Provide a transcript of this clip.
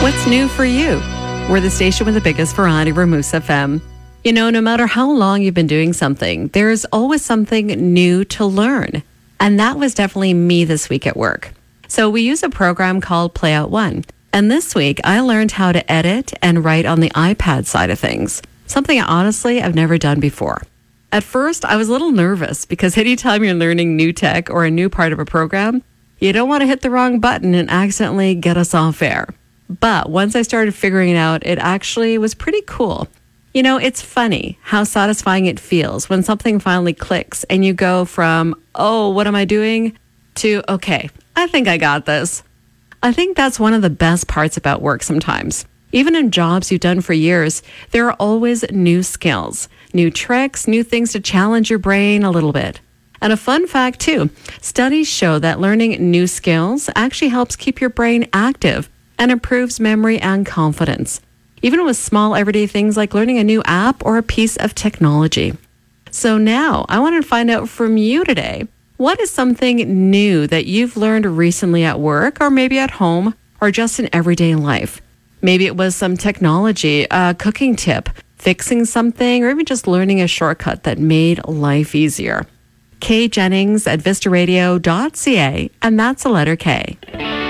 What's new for you? We're the station with the biggest variety for Moose FM. You know, no matter how long you've been doing something, there's always something new to learn. And that was definitely me this week at work. So we use a program called Playout One. And this week, I learned how to edit and write on the iPad side of things. Something honestly I've never done before. At first, I was a little nervous because anytime you're learning new tech or a new part of a program, you don't want to hit the wrong button and accidentally get us off air. But once I started figuring it out, it actually was pretty cool. You know, it's funny how satisfying it feels when something finally clicks and you go from, oh, what am I doing? To, okay, I think I got this. I think that's one of the best parts about work sometimes. Even in jobs you've done for years, there are always new skills, new tricks, new things to challenge your brain a little bit. And a fun fact too, studies show that learning new skills actually helps keep your brain active and improves memory and confidence, even with small everyday things like learning a new app or a piece of technology. So now I want to find out from you today, what is something new that you've learned recently at work or maybe at home or just in everyday life? Maybe it was some technology, a cooking tip, fixing something, or even just learning a shortcut that made life easier. Kay Jennings at vistaradio.ca, and that's the letter K.